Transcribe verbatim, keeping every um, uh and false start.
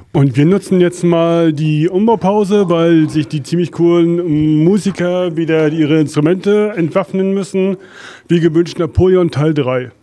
Und wir nutzen jetzt mal die Umbaupause, weil sich die ziemlich coolen Musiker wieder ihre Instrumente entwaffnen müssen. Wie gewünscht Napoleon Teil drei.